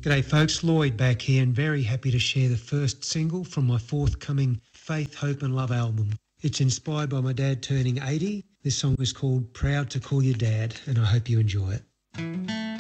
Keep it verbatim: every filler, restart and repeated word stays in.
G'day folks, Lloyd back here and very happy to share the first single from my forthcoming Faith, Hope and Love album. It's inspired by my dad turning eighty. This song is called Proud to Call You Dad and I hope you enjoy it.